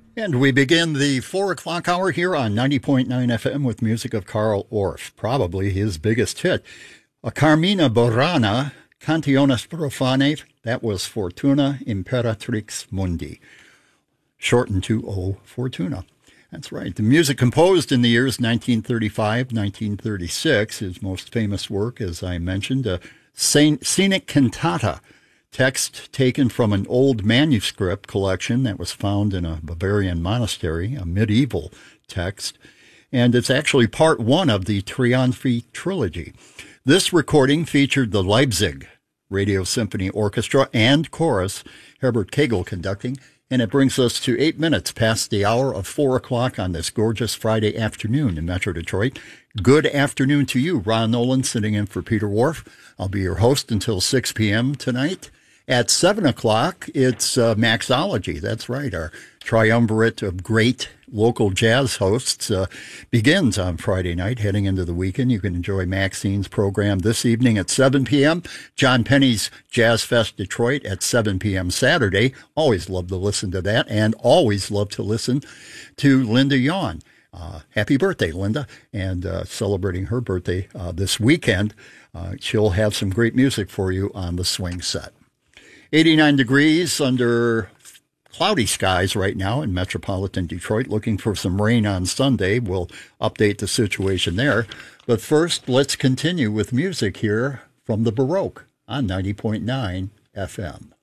And we begin the 4 o'clock hour here on 90.9 FM with music of Carl Orff, probably his biggest hit. A Carmina Burana, Cantiones Profane, that was Fortuna Imperatrix Mundi, shortened to O Fortuna. That's right. The music composed in the years 1935, 1936, his most famous work, as I mentioned, a scenic cantata, text taken from an old manuscript collection that was found in a Bavarian monastery, a medieval text, and it's actually part one of the Triumphi trilogy. This recording featured the Leipzig Radio Symphony Orchestra and chorus, Herbert Kegel conducting, and it brings us to 8 minutes past the hour of 4 o'clock on this gorgeous Friday afternoon in Metro Detroit. Good afternoon to you. Ron Nolan sitting in for Peter Worf. I'll be your host until 6 p.m. tonight. At 7 o'clock, it's Maxology. That's right. Our triumvirate of great local jazz hosts begins on Friday night, heading into the weekend. You can enjoy Maxine's program this evening at 7 p.m. John Penny's Jazz Fest Detroit at 7 p.m. Saturday. Always love to listen to that, and always love to listen to Linda Yawn. Happy birthday, Linda, and celebrating her birthday this weekend. She'll have some great music for you on the swing set. 89 degrees under cloudy skies right now in metropolitan Detroit, looking for some rain on Sunday. We'll update the situation there. But first, let's continue with music here from the Baroque on 90.9 FM.